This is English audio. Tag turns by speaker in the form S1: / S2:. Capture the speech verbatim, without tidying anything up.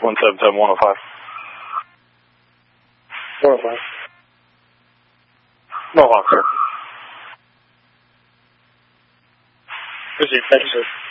S1: one seven seven one oh five.
S2: one oh five.
S1: Mohawk, sir.
S2: Proceed. Thank you, sir.